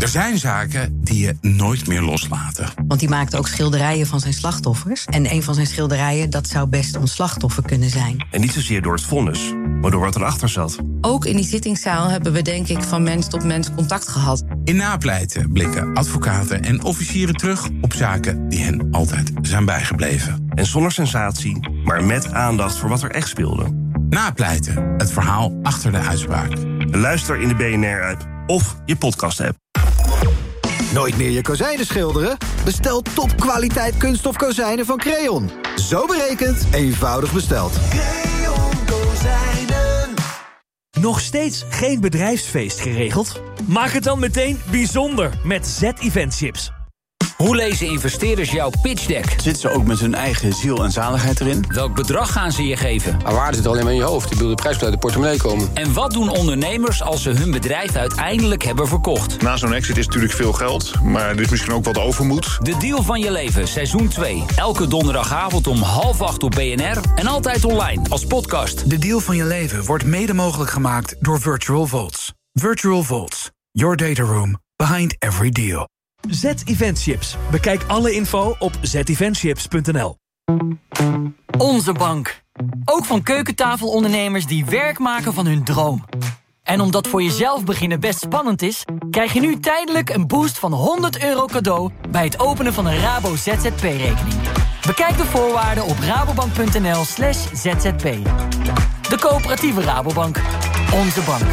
Er zijn zaken die je nooit meer loslaten. Want die maakte ook schilderijen van zijn slachtoffers. En een van zijn schilderijen, dat zou best ons slachtoffer kunnen zijn. En niet zozeer door het vonnis, maar door wat erachter zat. Ook in die zittingszaal hebben we denk ik van mens tot mens contact gehad. In Napleiten blikken advocaten en officieren terug op zaken die hen altijd zijn bijgebleven. En zonder sensatie, maar met aandacht voor wat er echt speelde. Napleiten, het verhaal achter de uitspraak. Luister in de BNR-app of je podcast-app. Nooit meer je kozijnen schilderen? Bestel topkwaliteit kunststof kozijnen van Creon. Zo berekend, eenvoudig besteld. Creon Kozijnen. Nog steeds geen bedrijfsfeest geregeld? Maak het dan meteen bijzonder met Z-Event-chips. Hoe lezen investeerders jouw pitch deck? Zitten ze ook met hun eigen ziel en zaligheid erin? Welk bedrag gaan ze je geven? Maar waarde zit alleen maar in je hoofd. De prijs moet uit de portemonnee komen. En wat doen ondernemers als ze hun bedrijf uiteindelijk hebben verkocht? Na zo'n exit is natuurlijk veel geld, maar er is misschien ook wat overmoed. De deal van je leven, seizoen 2. Elke donderdagavond om 7:30 op BNR en altijd online als podcast. De deal van je leven wordt mede mogelijk gemaakt door Virtual Vaults. Virtual Vaults, your data room behind every deal. Z-Event-chips. Bekijk alle info op zeventchips.nl. Onze bank. Ook van keukentafelondernemers die werk maken van hun droom. En omdat voor jezelf beginnen best spannend is, krijg je nu tijdelijk een boost van €100 cadeau bij het openen van een Rabo ZZP-rekening. Bekijk de voorwaarden op rabobank.nl/zzp. De coöperatieve Rabobank. Onze bank.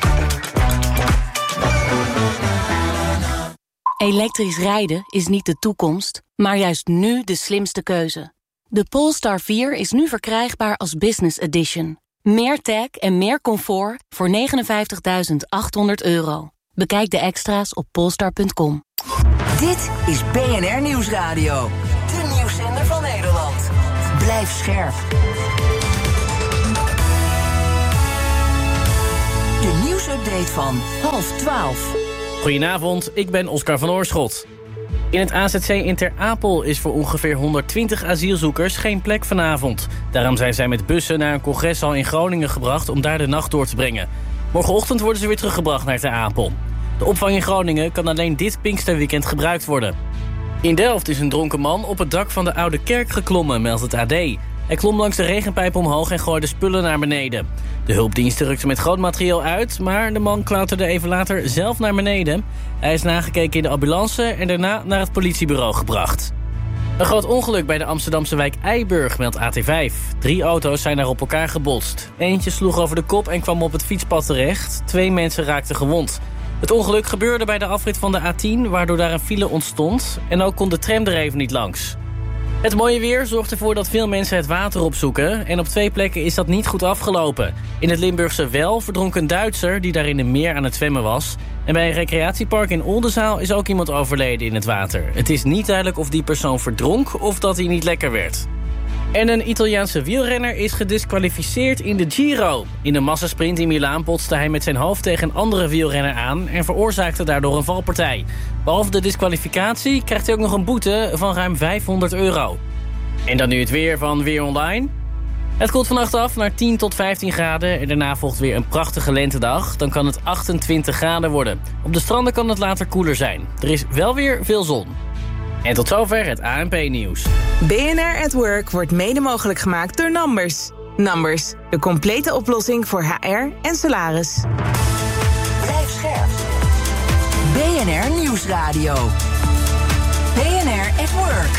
Elektrisch rijden is niet de toekomst, maar juist nu de slimste keuze. De Polestar 4 is nu verkrijgbaar als Business Edition. Meer tech en meer comfort voor €59.800. Bekijk de extra's op polestar.com. Dit is BNR Nieuwsradio. De nieuwszender van Nederland. Blijf scherp. De nieuwsupdate van 11:30. Goedenavond, ik ben Oscar van Oorschot. In het AZC in Ter Apel is voor ongeveer 120 asielzoekers geen plek vanavond. Daarom zijn zij met bussen naar een congreshal in Groningen gebracht om daar de nacht door te brengen. Morgenochtend worden ze weer teruggebracht naar Ter Apel. De opvang in Groningen kan alleen dit Pinksterweekend gebruikt worden. In Delft is een dronken man op het dak van de Oude Kerk geklommen, meldt het AD. Hij klom langs de regenpijp omhoog en gooide spullen naar beneden. De hulpdiensten rukten met groot materieel uit, maar de man klauterde even later zelf naar beneden. Hij is nagekeken in de ambulance en daarna naar het politiebureau gebracht. Een groot ongeluk bij de Amsterdamse wijk Eiburg, meldt AT5. 3 auto's zijn daar op elkaar gebotst. Eentje sloeg over de kop en kwam op het fietspad terecht. 2 mensen raakten gewond. Het ongeluk gebeurde bij de afrit van de A10, waardoor daar een file ontstond. En ook kon de tram er even niet langs. Het mooie weer zorgt ervoor dat veel mensen het water opzoeken. En op 2 plekken is dat niet goed afgelopen. In het Limburgse Wel verdronk een Duitser die daar in een meer aan het zwemmen was. En bij een recreatiepark in Oldenzaal is ook iemand overleden in het water. Het is niet duidelijk of die persoon verdronk of dat hij niet lekker werd. En een Italiaanse wielrenner is gediskwalificeerd in de Giro. In een massasprint in Milaan botste hij met zijn hoofd tegen een andere wielrenner aan en veroorzaakte daardoor een valpartij. Behalve de diskwalificatie krijgt hij ook nog een boete van ruim €500. En dan nu het weer van Weer Online. Het koelt vannacht af naar 10 tot 15 graden en daarna volgt weer een prachtige lentedag. Dan kan het 28 graden worden. Op de stranden kan het later koeler zijn. Er is wel weer veel zon. En tot zover het ANP-nieuws. BNR at Work wordt mede mogelijk gemaakt door Numbers. Numbers, de complete oplossing voor HR en salaris. Blijf scherp. BNR Nieuwsradio. BNR at Work.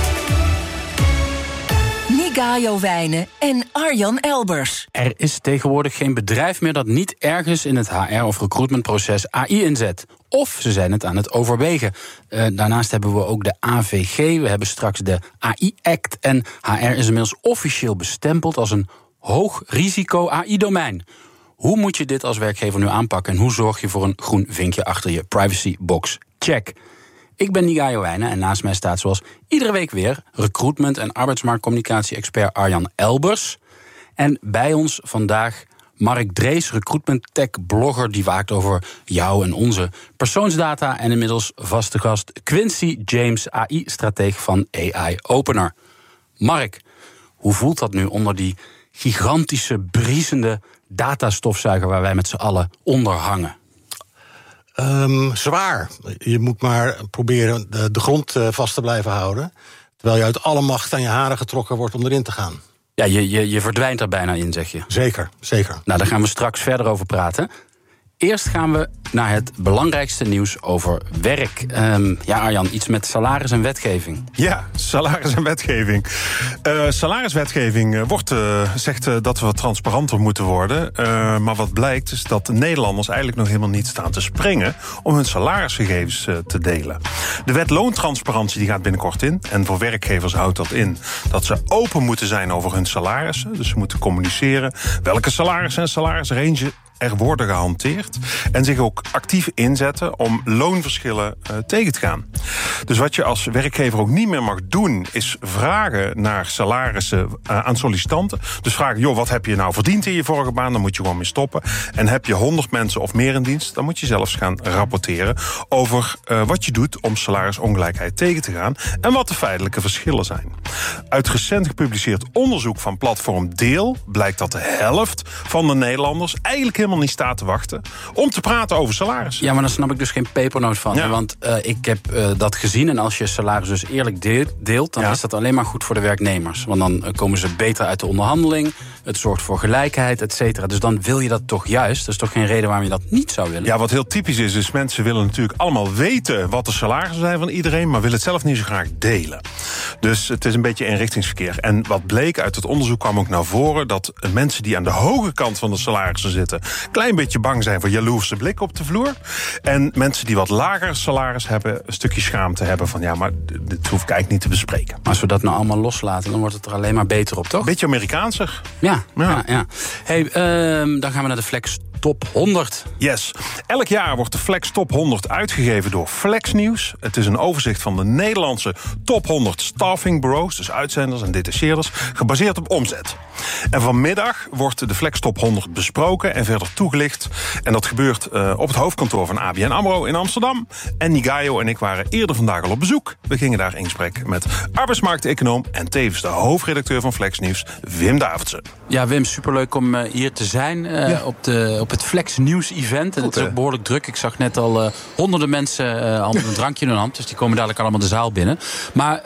Nigayo Wijnen en Arjan Elbers. Er is tegenwoordig geen bedrijf meer dat niet ergens in het HR- of recruitmentproces AI inzet. Of ze zijn het aan het overwegen. Daarnaast hebben we ook de AVG, we hebben straks de AI-act... en HR is inmiddels officieel bestempeld als een hoog risico AI-domein. Hoe moet je dit als werkgever nu aanpakken en hoe zorg je voor een groen vinkje achter je privacy box? Check. Ik ben Nigayo Wijnen en naast mij staat zoals iedere week weer recruitment- en arbeidsmarktcommunicatie-expert Arjan Elbers. En bij ons vandaag Mark Drees, recruitment tech blogger die waakt over jou en onze persoonsdata. En inmiddels vaste gast Quincy James, AI-strateeg van AI Opener. Mark, hoe voelt dat nu onder die gigantische, briesende datastofzuiger waar wij met z'n allen onder hangen? Zwaar. Je moet maar proberen de grond vast te blijven houden. Terwijl je uit alle macht aan je haren getrokken wordt om erin te gaan. Ja, je verdwijnt er bijna in, zeg je. Zeker, zeker. Nou, daar gaan we straks verder over praten. Eerst gaan we naar het belangrijkste nieuws over werk. Arjan, iets met salaris en wetgeving. Ja, salaris en wetgeving. Salariswetgeving zegt dat we wat transparanter moeten worden. Maar wat blijkt is dat de Nederlanders eigenlijk nog helemaal niet staan te springen om hun salarisgegevens te delen. De wet loontransparantie die gaat binnenkort in. En voor werkgevers houdt dat in dat ze open moeten zijn over hun salarissen. Dus ze moeten communiceren welke salarissen en salarisrange er worden gehanteerd en zich ook actief inzetten om loonverschillen tegen te gaan. Dus wat je als werkgever ook niet meer mag doen, is vragen naar salarissen aan sollicitanten. Dus vragen, joh, wat heb je nou verdiend in je vorige baan? Dan moet je gewoon mee stoppen. En heb je 100 mensen of meer in dienst, dan moet je zelfs gaan rapporteren over wat je doet om salarisongelijkheid tegen te gaan en wat de feitelijke verschillen zijn. Uit recent gepubliceerd onderzoek van platform Deel blijkt dat de helft van de Nederlanders eigenlijk helemaal niet staat te wachten om te praten over salarissen. Ja, maar daar snap ik dus geen pepernoot van. Ja. Want ik heb dat gezien en als je salaris dus eerlijk deelt, dan is dat alleen maar goed voor de werknemers. Want dan komen ze beter uit de onderhandeling, het zorgt voor gelijkheid, et cetera. Dus dan wil je dat toch juist. Dat is toch geen reden waarom je dat niet zou willen? Ja, wat heel typisch is mensen willen natuurlijk allemaal weten wat de salarissen zijn van iedereen, maar willen het zelf niet zo graag delen. Dus het is een beetje eenrichtingsverkeer. En wat bleek uit het onderzoek kwam ook naar voren dat mensen die aan de hoge kant van de salarissen zitten klein beetje bang zijn voor jaloerse blik op de vloer. En mensen die wat lager salaris hebben, een stukje schaamte hebben van ja, maar dit hoef ik eigenlijk niet te bespreken. Maar als we dat nou allemaal loslaten, dan wordt het er alleen maar beter op, toch? Beetje Amerikaanser. Ja. Hey, dan gaan we naar de Flex Top 100. Yes. Elk jaar wordt de Flex Top 100 uitgegeven door Flexnieuws. Het is een overzicht van de Nederlandse top 100 staffing bureaus, dus uitzenders en detacheerders, gebaseerd op omzet. En vanmiddag wordt de Flex Top 100 besproken en verder toegelicht. En dat gebeurt op het hoofdkantoor van ABN AMRO in Amsterdam. En Nigayo en ik waren eerder vandaag al op bezoek. We gingen daar in gesprek met arbeidsmarkteconoom en tevens de hoofdredacteur van Flexnieuws, Wim Davidsen. Ja, Wim, superleuk om hier te zijn op het Flex Nieuws event. En het is ook behoorlijk druk. Ik zag net al honderden mensen al met een drankje in hun hand. Dus die komen dadelijk allemaal de zaal binnen. Maar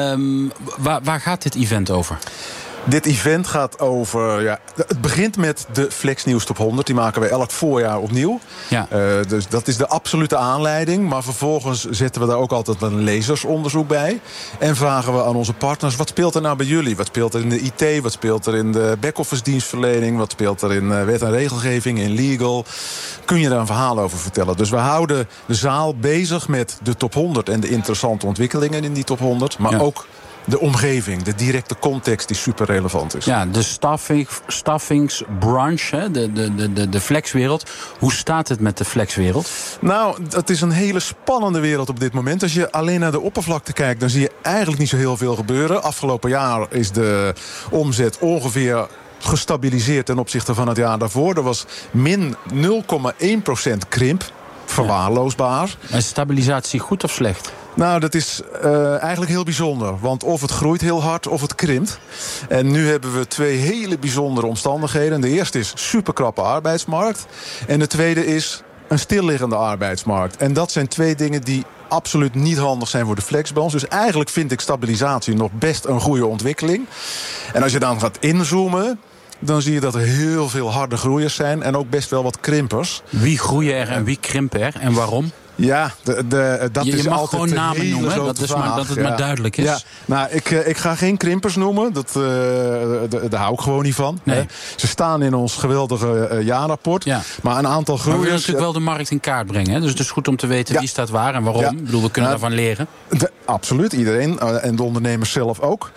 waar gaat dit event over? Dit event gaat over... Ja, het begint met de Flexnieuws Top 100. Die maken we elk voorjaar opnieuw. Ja. Dus dat is de absolute aanleiding. Maar vervolgens zetten we daar ook altijd een lezersonderzoek bij. En vragen we aan onze partners, wat speelt er nou bij jullie? Wat speelt er in de IT? Wat speelt er in de back-office dienstverlening? Wat speelt er in wet en regelgeving, in legal? Kun je daar een verhaal over vertellen? Dus we houden de zaal bezig met de Top 100... en de interessante ontwikkelingen in die Top 100. Maar ook de omgeving, de directe context die super relevant is. Ja, de staffingsbranche, de flexwereld. Hoe staat het met de flexwereld? Nou, het is een hele spannende wereld op dit moment. Als je alleen naar de oppervlakte kijkt, dan zie je eigenlijk niet zo heel veel gebeuren. Afgelopen jaar is de omzet ongeveer gestabiliseerd ten opzichte van het jaar daarvoor. Er was min 0,1% krimp. Verwaarloosbaar. Is stabilisatie goed of slecht? Nou, dat is eigenlijk heel bijzonder. Want of het groeit heel hard of het krimpt. En nu hebben we twee hele bijzondere omstandigheden. De eerste is superkrappe arbeidsmarkt. En de tweede is een stilliggende arbeidsmarkt. En dat zijn twee dingen die absoluut niet handig zijn voor de flexbranche. Dus eigenlijk vind ik stabilisatie nog best een goede ontwikkeling. En als je dan gaat inzoomen, dan zie je dat er heel veel harde groeiers zijn en ook best wel wat krimpers. Wie groeien er en wie krimpen er en waarom? Ja, dat je is mag altijd gewoon namen noemen, dat het maar duidelijk is. Ja. Nou, ik ga geen krimpers noemen, daar hou ik gewoon niet van. Nee. Ze staan in ons geweldige jaarrapport. Ja. Maar een aantal groeiers... Maar we willen natuurlijk wel de markt in kaart brengen. Hè? Dus het is goed om te weten wie staat waar en waarom. Ja. Ik bedoel, we kunnen daarvan leren. Absoluut, iedereen. En de ondernemers zelf ook.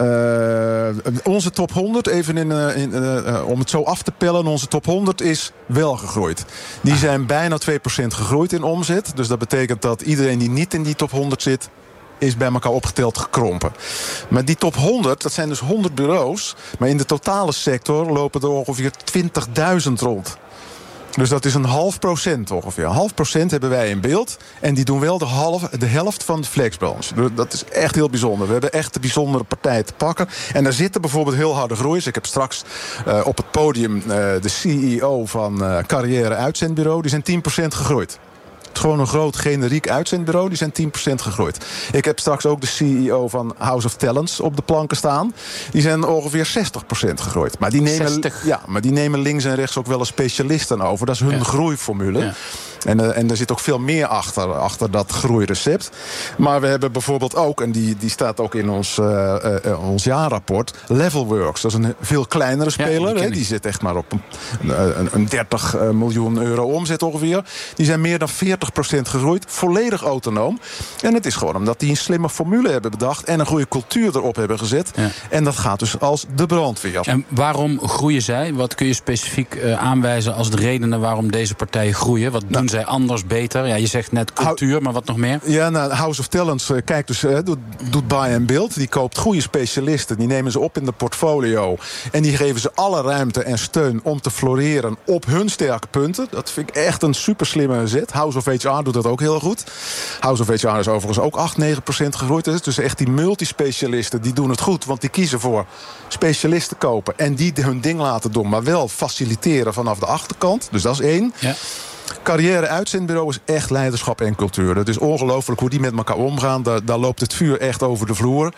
Onze top 100, even om het zo af te pellen, onze top 100 is wel gegroeid. Die zijn bijna 2% gegroeid in omzet. Dus dat betekent dat iedereen die niet in die top 100 zit, is bij elkaar opgeteld gekrompen. Maar die top 100, dat zijn dus 100 bureaus. Maar in de totale sector lopen er ongeveer 20.000 rond. Dus dat is 0,5% ongeveer. 0,5% hebben wij in beeld. En die doen wel de helft van de flexbranche. Dat is echt heel bijzonder. We hebben echt de bijzondere partij te pakken. En daar zitten bijvoorbeeld heel harde groeiers. Ik heb straks op het podium de CEO van Carrière Uitzendbureau. Die zijn 10% gegroeid. is gewoon een groot generiek uitzendbureau. Die zijn 10% gegroeid. Ik heb straks ook de CEO van House of Talents op de planken staan. Die zijn ongeveer 60% gegroeid. Maar die nemen links en rechts ook wel een specialisten over. Dat is hun groeiformule. Ja. En er zit ook veel meer achter dat groeirecept. Maar we hebben bijvoorbeeld ook, en die staat ook in ons jaarrapport, Levelworks. Dat is een veel kleinere speler. Die zit echt maar op een 30 miljoen euro omzet ongeveer. Die zijn meer dan 40% gegroeid. Volledig autonoom. En het is gewoon omdat die een slimme formule hebben bedacht en een goede cultuur erop hebben gezet. Ja. En dat gaat dus als de brandweer. En waarom groeien zij? Wat kun je specifiek aanwijzen als de redenen waarom deze partijen groeien? Wat doen zij anders, beter? Ja, je zegt net cultuur, maar wat nog meer? Ja, House of Talents kijkt dus, doet buy and build. Die koopt goede specialisten. Die nemen ze op in de portfolio. En die geven ze alle ruimte en steun om te floreren op hun sterke punten. Dat vind ik echt een super slimme zet. House of HR doet dat ook heel goed. House of HR is overigens ook 8-9% gegroeid. Dus echt die multispecialisten, die doen het goed. Want die kiezen voor specialisten kopen en die hun ding laten doen, maar wel faciliteren vanaf de achterkant. Dus dat is 1. Ja. Carrière-uitzendbureau is echt leiderschap en cultuur. Het is ongelooflijk hoe die met elkaar omgaan. Daar loopt het vuur echt over de vloer.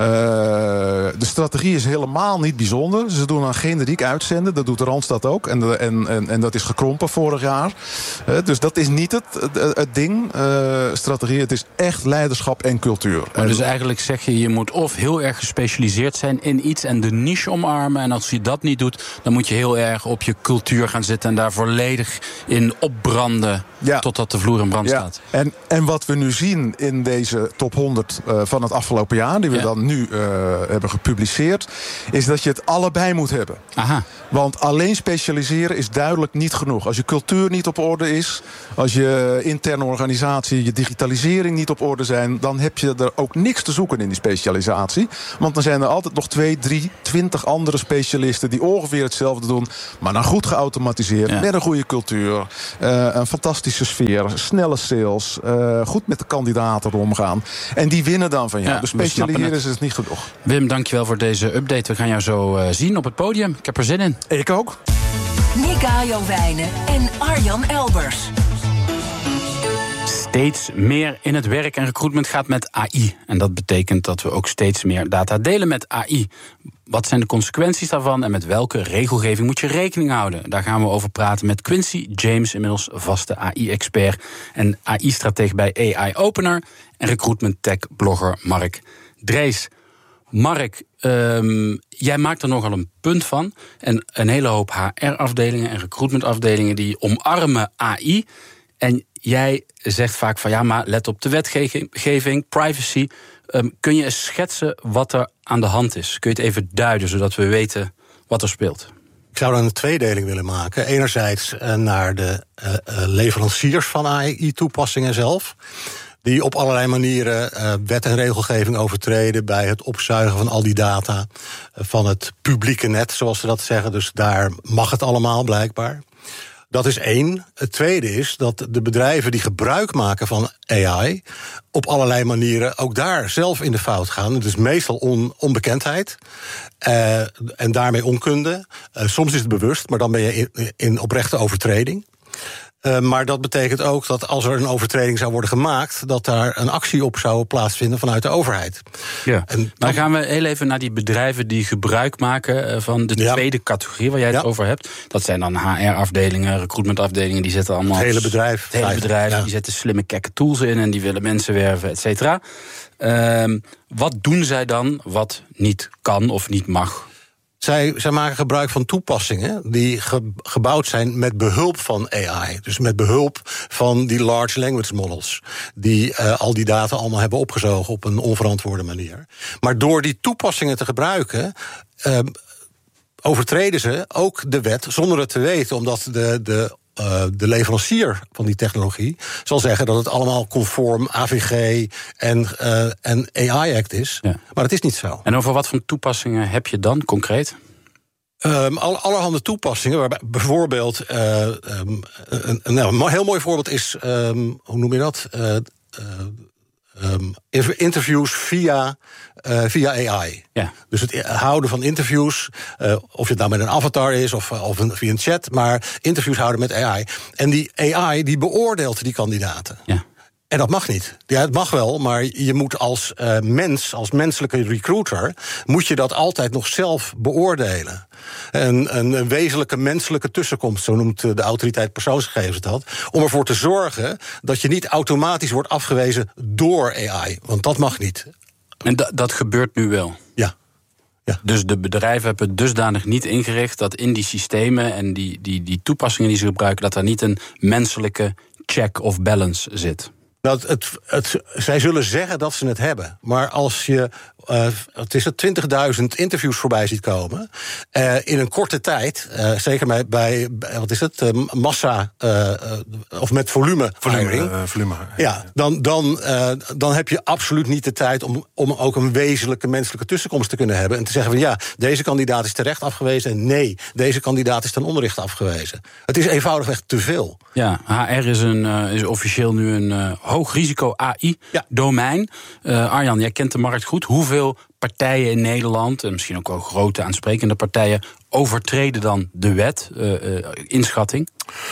De strategie is helemaal niet bijzonder. Ze doen aan generiek uitzenden. Dat doet Randstad ook. En dat is gekrompen vorig jaar. Dus dat is niet het ding. Strategie, het is echt leiderschap en cultuur. Maar dus eigenlijk zeg je moet of heel erg gespecialiseerd zijn in iets en de niche omarmen. En als je dat niet doet, dan moet je heel erg op je cultuur gaan zitten en daar volledig in opbranden totdat de vloer in brand staat. En wat we nu zien in deze top 100 van het afgelopen jaar, die we dan nu hebben gepubliceerd, is dat je het allebei moet hebben. Aha. Want alleen specialiseren is duidelijk niet genoeg. Als je cultuur niet op orde is, als je interne organisatie, je digitalisering niet op orde zijn, dan heb je er ook niks te zoeken in die specialisatie. Want dan zijn er altijd nog 2, 3, 20 andere specialisten die ongeveer hetzelfde doen, maar dan goed geautomatiseerd, met een goede cultuur, een fantastische sfeer, snelle sales, goed met de kandidaten omgaan. En die winnen dan van jou. Ja, dus specialiseren is het niet genoeg. Wim, dankjewel voor deze update. We gaan jou zo zien op het podium. Ik heb er zin in. Ik ook. Nick Wijnen en Arjan Elbers. Steeds meer in het werk en recruitment gaat met AI. En dat betekent dat we ook steeds meer data delen met AI. Wat zijn de consequenties daarvan en met welke regelgeving moet je rekening houden? Daar gaan we over praten met Quincy James, inmiddels vaste AI-expert en AI-stratege bij AI Opener, en recruitment tech-blogger Mark Drees. Mark, jij maakt er nogal een punt van. En een hele hoop HR-afdelingen en recruitment-afdelingen die omarmen AI. En jij zegt vaak van maar let op de wetgeving, privacy. Kun je eens schetsen wat er aan de hand is? Kun je het even duiden, zodat we weten wat er speelt? Ik zou dan een tweedeling willen maken. Enerzijds naar de leveranciers van AI-toepassingen zelf, die op allerlei manieren wet en regelgeving overtreden bij het opzuigen van al die data van het publieke net, zoals ze dat zeggen. Dus daar mag het allemaal blijkbaar. Dat is 1. Het tweede is dat de bedrijven die gebruik maken van AI op allerlei manieren ook daar zelf in de fout gaan. Het is meestal onbekendheid en daarmee onkunde. Soms is het bewust, maar dan ben je in oprechte overtreding. Maar dat betekent ook dat als er een overtreding zou worden gemaakt, dat daar een actie op zou plaatsvinden vanuit de overheid. Ja. En dan gaan we heel even naar die bedrijven die gebruik maken van de tweede categorie waar jij het over hebt. Dat zijn dan HR-afdelingen, recruitment-afdelingen, die zetten allemaal het hele bedrijf. Die zetten slimme kekke tools in en die willen mensen werven, et cetera. Wat doen zij dan wat niet kan of niet mag? Zij maken gebruik van toepassingen die gebouwd zijn met behulp van AI. Dus met behulp van die large language models, die al die data allemaal hebben opgezogen op een onverantwoorde manier. Maar door die toepassingen te gebruiken, overtreden ze ook de wet zonder het te weten, omdat de leverancier van die technologie zal zeggen dat het allemaal conform AVG en AI-act is. Ja. Maar het is niet zo. En over wat voor toepassingen heb je dan concreet? Allerhande toepassingen, waarbij bijvoorbeeld een heel mooi voorbeeld is, hoe noem je dat? interviews via AI. Ja. Dus het houden van interviews, of het nou met een avatar is of via een chat, maar interviews houden met AI. En die AI die beoordeelt die kandidaten. Ja. En dat mag niet. Ja, het mag wel, maar je moet als als menselijke recruiter, moet je dat altijd nog zelf beoordelen. Een wezenlijke menselijke tussenkomst, zo noemt de autoriteit persoonsgegevens dat, om ervoor te zorgen dat je niet automatisch wordt afgewezen door AI. Want dat mag niet. En dat gebeurt nu wel? Ja. Ja. Dus de bedrijven hebben het dusdanig niet ingericht dat in die systemen en die toepassingen die ze gebruiken, dat daar niet een menselijke check of balance zit? Nou, zij zullen zeggen dat ze het hebben. Maar als je 20.000 interviews voorbij ziet komen, in een korte tijd, zeker bij wat is het, massa, of met volume. Ja, dan heb je absoluut niet de tijd om ook een wezenlijke menselijke tussenkomst te kunnen hebben. En te zeggen van ja, deze kandidaat is terecht afgewezen. En nee, deze kandidaat is ten onrechte afgewezen. Het is eenvoudigweg te veel. Ja, HR is officieel nu een hoog risico AI-domein. Arjan, jij kent de markt goed. Hoeveel partijen in Nederland, en misschien ook wel grote aansprekende partijen, overtreden dan de wet? Inschatting?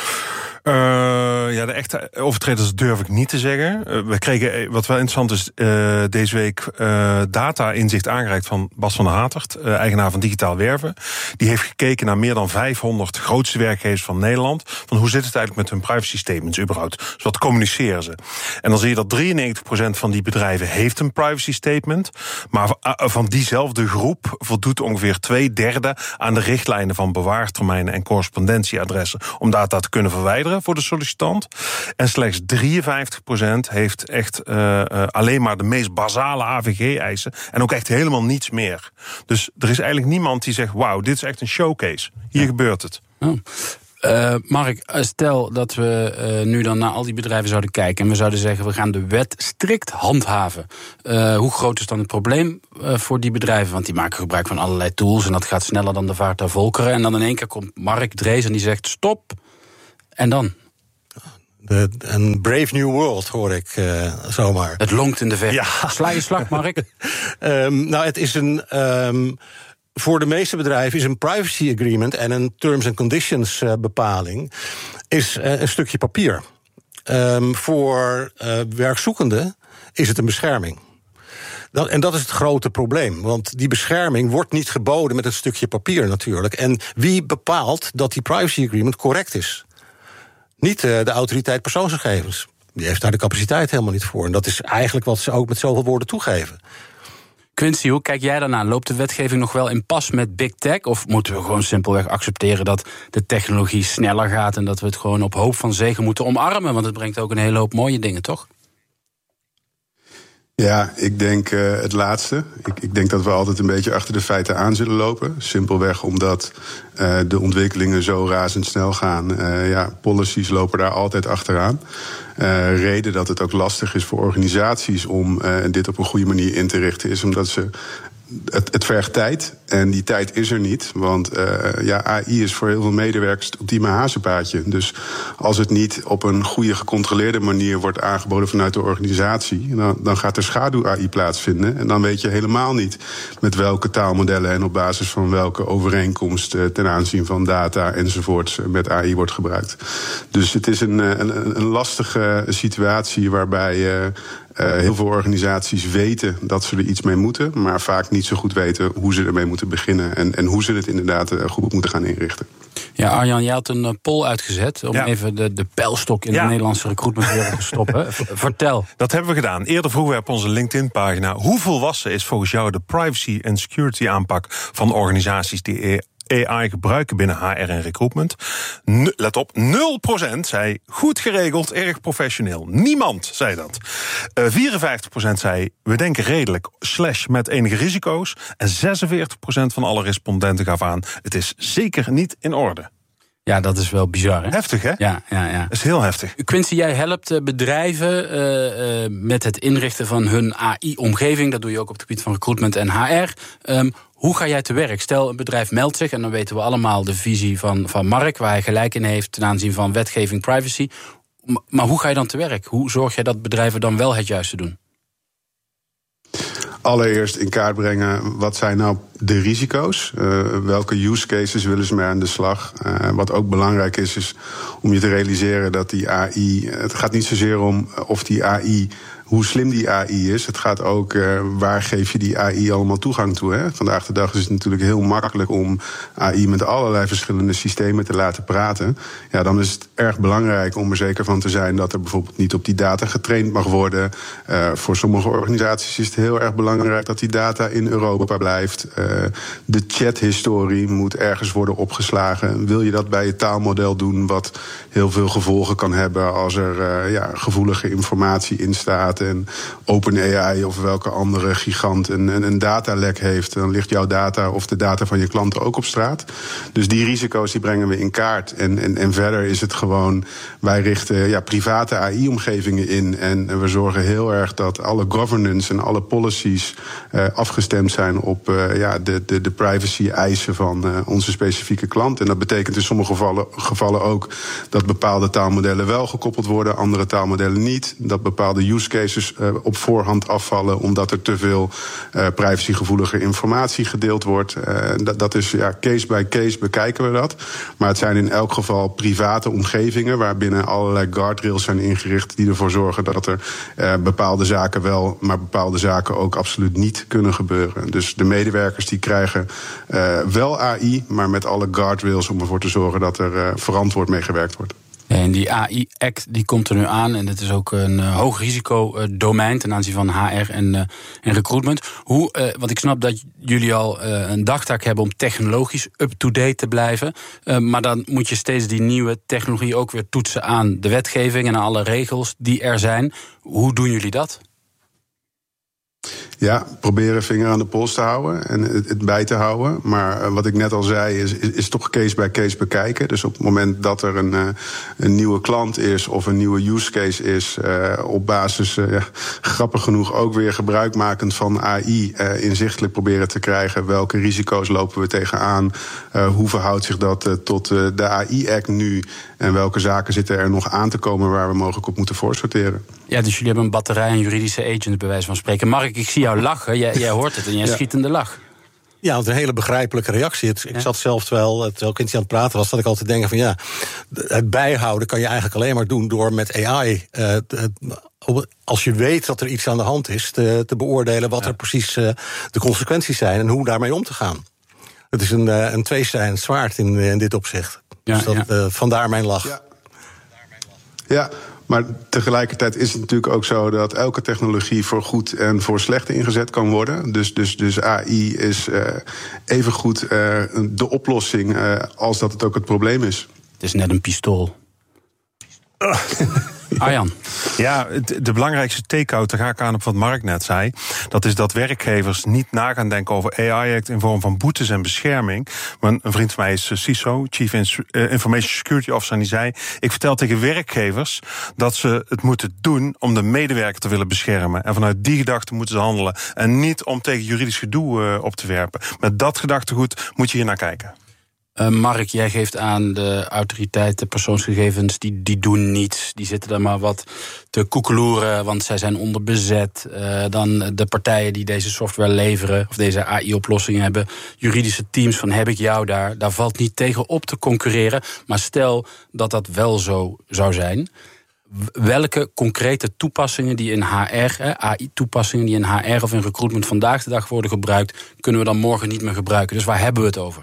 De echte overtreders durf ik niet te zeggen. We kregen, wat wel interessant is, deze week data-inzicht aangereikt van Bas van der Hatert, eigenaar van Digitaal Werven. Die heeft gekeken naar meer dan 500 grootste werkgevers van Nederland. Van hoe zit het eigenlijk met hun privacy statements überhaupt? Dus wat communiceren ze? En dan zie je dat 93% van die bedrijven heeft een privacy statement. Maar van diezelfde groep voldoet ongeveer 2/3 aan de richtlijnen van bewaartermijnen en correspondentieadressen om data te kunnen verwijderen voor de sollicitant. En slechts 53% heeft echt alleen maar de meest basale AVG-eisen en ook echt helemaal niets meer. Dus er is eigenlijk niemand die zegt, wauw, dit is echt een showcase. Hier gebeurt het. Oh. Mark, stel dat we nu dan naar al die bedrijven zouden kijken en we zouden zeggen, we gaan de wet strikt handhaven. Hoe groot is dan het probleem voor die bedrijven? Want die maken gebruik van allerlei tools en dat gaat sneller dan de vaart der volkeren. En dan in één keer komt Mark Drees en die zegt, stop. En dan? Een brave new world, hoor ik zomaar. Het lonkt in de verte. Ja. Sla je slag, Mark? Het is voor de meeste bedrijven is een privacy agreement en een terms and conditions bepaling is een stukje papier. Voor werkzoekenden is het een bescherming. En dat is het grote probleem. Want die bescherming wordt niet geboden met een stukje papier natuurlijk. En wie bepaalt dat die privacy agreement correct is? Niet de autoriteit persoonsgegevens. Die heeft daar de capaciteit helemaal niet voor. En dat is eigenlijk wat ze ook met zoveel woorden toegeven. Quincy, hoe kijk jij daarna? Loopt de wetgeving nog wel in pas met big tech? Of moeten we gewoon simpelweg accepteren dat de technologie sneller gaat en dat we het gewoon op hoop van zegen moeten omarmen? Want het brengt ook een hele hoop mooie dingen, toch? Ja, ik denk het laatste. Ik denk dat we altijd een beetje achter de feiten aan zullen lopen. Simpelweg omdat de ontwikkelingen zo razendsnel gaan. Policies lopen daar altijd achteraan. Reden dat het ook lastig is voor organisaties om dit op een goede manier in te richten is omdat ze het vergt tijd en die tijd is er niet. Want AI is voor heel veel medewerkers het ultieme hazenpaadje. Dus als het niet op een goede gecontroleerde manier wordt aangeboden vanuit de organisatie, dan gaat er schaduw-AI plaatsvinden. En dan weet je helemaal niet met welke taalmodellen en op basis van welke overeenkomst ten aanzien van data enzovoorts met AI wordt gebruikt. Dus het is een lastige situatie waarbij heel veel organisaties weten dat ze er iets mee moeten, maar vaak niet zo goed weten hoe ze ermee moeten beginnen en hoe ze het inderdaad goed moeten gaan inrichten. Ja, Arjan, jij had een poll uitgezet om even de pijlstok in de Nederlandse recruitmentwereld te stoppen. Vertel. Dat hebben we gedaan. Eerder vroegen we op onze LinkedIn-pagina, hoe volwassen is volgens jou de privacy en security aanpak van organisaties die AI gebruiken binnen HR en recruitment? Let op, 0% zei goed geregeld, erg professioneel. Niemand zei dat. 54% zei we denken redelijk / met enige risico's. En 46% van alle respondenten gaf aan het is zeker niet in orde. Ja, dat is wel bizar, hè? Heftig, hè? Ja. Dat is heel heftig. Quincy, jij helpt bedrijven met het inrichten van hun AI-omgeving. Dat doe je ook op het gebied van recruitment en HR. Hoe ga jij te werk? Stel, een bedrijf meldt zich en dan weten we allemaal de visie van Mark, waar hij gelijk in heeft ten aanzien van wetgeving, privacy. Maar hoe ga je dan te werk? Hoe zorg jij dat bedrijven dan wel het juiste doen? allereerst in kaart brengen, wat zijn nou de risico's? Welke use cases willen ze mee aan de slag? Wat ook belangrijk is om je te realiseren dat die AI... Het gaat niet zozeer om of die AI... hoe slim die AI is. Het gaat ook, waar geef je die AI allemaal toegang toe? Hè? Vandaag de dag is het natuurlijk heel makkelijk om AI met allerlei verschillende systemen te laten praten. Ja, dan is het erg belangrijk om er zeker van te zijn dat er bijvoorbeeld niet op die data getraind mag worden. Voor sommige organisaties is het heel erg belangrijk dat die data in Europa blijft. De chathistorie moet ergens worden opgeslagen. Wil je dat bij je taalmodel doen, wat heel veel gevolgen kan hebben als er gevoelige informatie in staat en OpenAI of welke andere gigant een datalek heeft, dan ligt jouw data of de data van je klanten ook op straat. Dus die risico's die brengen we in kaart. En verder is het gewoon, wij richten private AI-omgevingen in en we zorgen heel erg dat alle governance en alle policies afgestemd zijn op de privacy-eisen van onze specifieke klant. En dat betekent in sommige gevallen ook dat bepaalde taalmodellen wel gekoppeld worden, andere taalmodellen niet. Dat bepaalde use cases op voorhand afvallen omdat er te veel privacygevoelige informatie gedeeld wordt. Dat is case by case bekijken we dat. Maar het zijn in elk geval private omgevingen waarbinnen allerlei guardrails zijn ingericht die ervoor zorgen dat er bepaalde zaken wel, maar bepaalde zaken ook absoluut niet kunnen gebeuren. Dus de medewerkers die krijgen wel AI, maar met alle guardrails om ervoor te zorgen dat er verantwoord mee gewerkt wordt. En die AI-act die komt er nu aan en het is ook een hoog risicodomein ten aanzien van HR en recruitment. Want ik snap dat jullie al een dagtaak hebben om technologisch up-to-date te blijven. Maar dan moet je steeds die nieuwe technologie ook weer toetsen aan de wetgeving en aan alle regels die er zijn. Hoe doen jullie dat? Ja, proberen vinger aan de pols te houden en het bij te houden. Maar wat ik net al zei, is toch case by case bekijken. Dus op het moment dat er een nieuwe klant is of een nieuwe use case is, op basis, grappig genoeg ook weer gebruikmakend van AI, inzichtelijk proberen te krijgen welke risico's lopen we tegenaan, hoe verhoudt zich dat tot de AI-act nu en welke zaken zitten er nog aan te komen waar we mogelijk op moeten voorsorteren. Ja, dus jullie hebben een batterij aan juridische agents bij wijze van spreken. Mark, ik zie jou lachen. Jij hoort het en jij schiet in de lach. Ja, want een hele begrijpelijke reactie. Ik zat zelf terwijl Quinty aan het praten was, dat ik altijd denken van het bijhouden kan je eigenlijk alleen maar doen door met AI, als je weet dat er iets aan de hand is, te beoordelen wat er precies de consequenties zijn en hoe daarmee om te gaan. Het is een tweesnijdend zwaard in dit opzicht. Dus vandaar mijn lach. Ja, maar tegelijkertijd is het natuurlijk ook zo dat elke technologie voor goed en voor slecht ingezet kan worden. Dus AI is evengoed de oplossing als dat het ook het probleem is. Het is net een pistool. Arjan. Ja, de belangrijkste take-out, daar ga ik aan op wat Mark net zei. Dat is dat werkgevers niet na gaan denken over AI-act in vorm van boetes en bescherming. Maar een vriend van mij is CISO, Chief Information Security Officer, en die zei: ik vertel tegen werkgevers dat ze het moeten doen om de medewerker te willen beschermen. En vanuit die gedachte moeten ze handelen. En niet om tegen juridisch gedoe op te werpen. Met dat gedachtegoed moet je hier naar kijken. Mark, jij geeft aan de autoriteiten, persoonsgegevens, die doen niets. Die zitten daar maar wat te koekeloeren, want zij zijn onderbezet. Dan de partijen die deze software leveren, of deze AI-oplossingen hebben, juridische teams van heb ik jou daar valt niet tegen op te concurreren. Maar stel dat dat wel zo zou zijn. Welke concrete toepassingen die in HR, AI-toepassingen die in HR of in recruitment vandaag de dag worden gebruikt, kunnen we dan morgen niet meer gebruiken? Dus waar hebben we het over?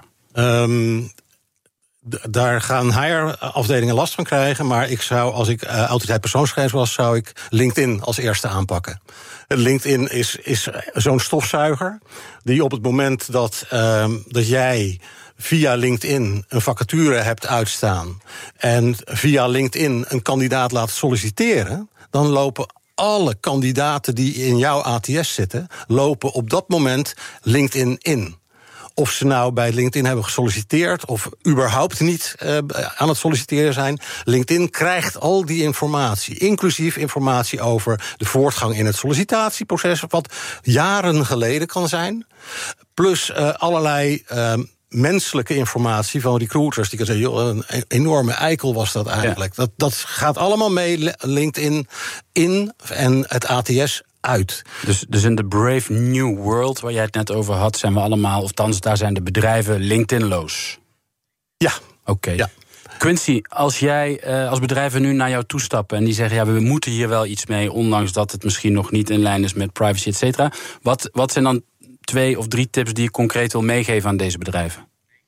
Daar gaan HR-afdelingen last van krijgen, maar ik zou, als ik autoriteit persoonsgegevens was, zou ik LinkedIn als eerste aanpakken. LinkedIn is zo'n stofzuiger die op het moment dat jij via LinkedIn een vacature hebt uitstaan en via LinkedIn een kandidaat laat solliciteren, dan lopen alle kandidaten die in jouw ATS zitten, lopen op dat moment LinkedIn in. Of ze nou bij LinkedIn hebben gesolliciteerd of überhaupt niet aan het solliciteren zijn. LinkedIn krijgt al die informatie, inclusief informatie over de voortgang in het sollicitatieproces, wat jaren geleden kan zijn. Plus allerlei menselijke informatie van recruiters die kunnen zeggen, joh, een enorme eikel was dat eigenlijk. Ja. Dat gaat allemaal mee LinkedIn in en het ATS uit. Dus in de Brave New World, waar jij het net over had, zijn we allemaal, of althans, daar zijn de bedrijven LinkedIn-loos. Ja. Oké. Ja. Quincy, als jij als bedrijven nu naar jou toestappen en die zeggen, ja, we moeten hier wel iets mee, ondanks dat het misschien nog niet in lijn is met privacy, et cetera. Wat zijn dan 2 of 3 tips die je concreet wil meegeven aan deze bedrijven?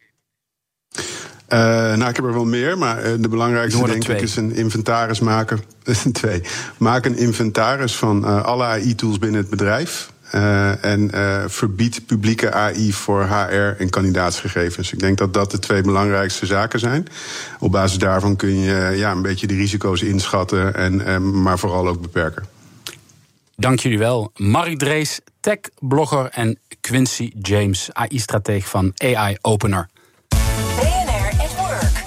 Ik heb er wel meer, maar de belangrijkste denk ik is een inventaris maken. 2. Maak een inventaris van alle AI-tools binnen het bedrijf. En verbied publieke AI voor HR en kandidaatsgegevens. Ik denk dat dat de 2 belangrijkste zaken zijn. Op basis daarvan kun je een beetje de risico's inschatten, maar vooral ook beperken. Dank jullie wel. Mark Drees, tech-blogger, en Quincy James, AI-strateeg van AI Opener. BNR at Work.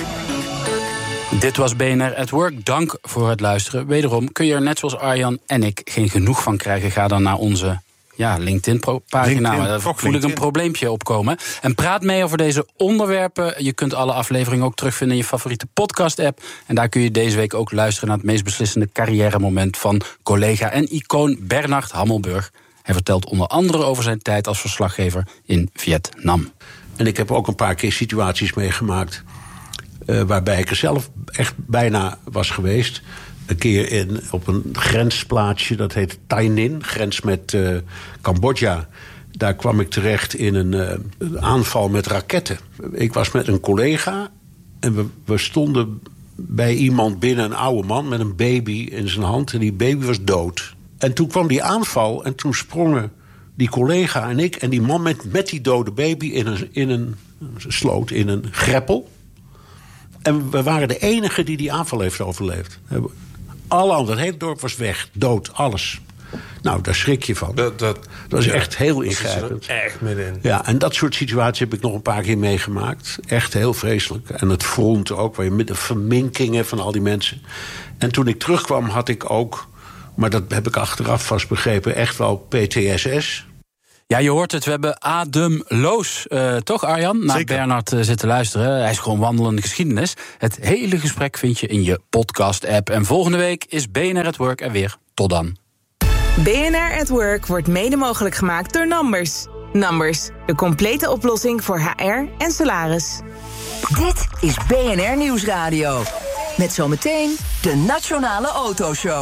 Dit was BNR at Work. Dank voor het luisteren. Wederom kun je er net zoals Arjan en ik geen genoeg van krijgen. Ga dan naar onze LinkedIn-pagina. Daar voel ik een probleempje opkomen. En praat mee over deze onderwerpen. Je kunt alle afleveringen ook terugvinden in je favoriete podcast-app. En daar kun je deze week ook luisteren naar het meest beslissende carrière-moment van collega en icoon Bernard Hammelburg. Hij vertelt onder andere over zijn tijd als verslaggever in Vietnam. En ik heb ook een paar keer situaties meegemaakt waarbij ik er zelf echt bijna was geweest. Een keer op een grensplaatsje, dat heet Tay Ninh, grens met Cambodja. Daar kwam ik terecht in een aanval met raketten. Ik was met een collega en we stonden bij iemand binnen, een oude man met een baby in zijn hand. En die baby was dood. En toen kwam die aanval en toen sprongen die collega en ik en die man met die dode baby in een sloot, in een greppel. En we waren de enige die aanval heeft overleefd. Alle anderen, het hele dorp was weg, dood, alles. Nou, daar schrik je van. Dat is echt heel ingrijpend. Echt middenin. Ja, en dat soort situaties heb ik nog een paar keer meegemaakt. Echt heel vreselijk. En het front ook, waar je met de verminkingen van al die mensen. En toen ik terugkwam had ik ook, maar dat heb ik achteraf vast begrepen, echt wel PTSS. Ja, je hoort het, we hebben ademloos, toch Arjan? Naar Bernard zitten luisteren. Hij is gewoon wandelende geschiedenis. Het hele gesprek vind je in je podcast-app. En volgende week is BNR at Work er weer. Tot dan. BNR at Work wordt mede mogelijk gemaakt door Numbers. Numbers, de complete oplossing voor HR en salaris. Dit is BNR Nieuwsradio. Met zometeen de Nationale Autoshow.